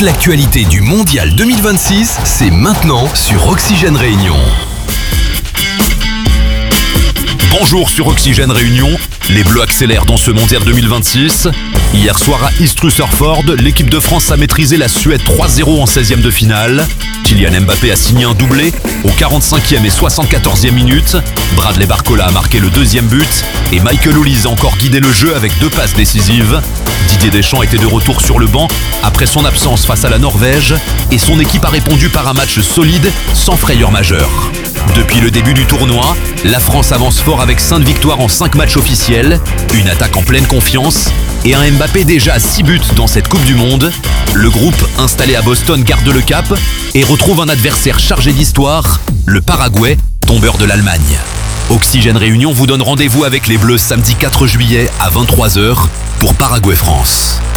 l'actualité du Mondial 2026, c'est maintenant sur Oxygène Réunion. Bonjour sur Oxygène Réunion. Les Bleus accélèrent dans ce Mondial 2026. Hier soir à East Rutherford, l'équipe de France a maîtrisé la Suède 3-0 en 16e de finale. Kylian Mbappé a signé un doublé aux 45e et 74e minutes. Bradley Barcola a marqué le deuxième but et Michael Olise a encore guidé le jeu avec 2 passes décisives. Didier Deschamps était de retour sur le banc après son absence face à la Norvège et son équipe a répondu par un match solide sans frayeur majeure. Depuis le début du tournoi, la France avance fort avec 5 victoires en 5 matchs officiels, une attaque en pleine confiance et un Mbappé déjà à 6 buts dans cette Coupe du Monde. Le groupe installé à Boston garde le cap et retrouve un adversaire chargé d'histoire, le Paraguay, tombeur de l'Allemagne. Oxygène Réunion vous donne rendez-vous avec les Bleus samedi 4 juillet à 23h pour Paraguay-France.